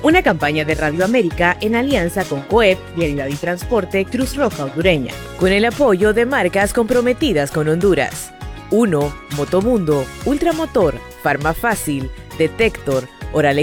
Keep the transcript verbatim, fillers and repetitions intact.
Una campaña de Radio América en alianza con COEP, Vialidad y Transporte, Cruz Roja Hondureña, con el apoyo de marcas comprometidas con Honduras. Uno, Motomundo, Ultramotor, Farmafácil, Detector, Oral